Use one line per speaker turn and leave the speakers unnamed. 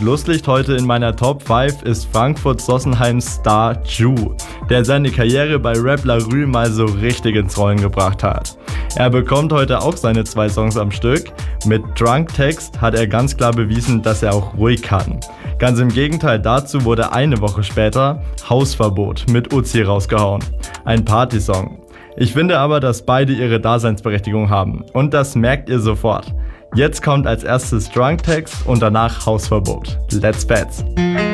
Schlusslicht heute in meiner Top 5 ist Frankfurt-Sossenheims Star Ju, der seine Karriere bei Rap La Rue mal so richtig ins Rollen gebracht hat. Er bekommt heute auch seine 2 Songs am Stück. Mit Drunk Text hat er ganz klar bewiesen, dass er auch ruhig kann. Ganz im Gegenteil dazu wurde eine Woche später Hausverbot mit Uzi rausgehauen. Ein Partysong. Ich finde aber, dass beide ihre Daseinsberechtigung haben. Und das merkt ihr sofort. Jetzt kommt als erstes Drunk Text und danach Hausverbot. Let's Bets!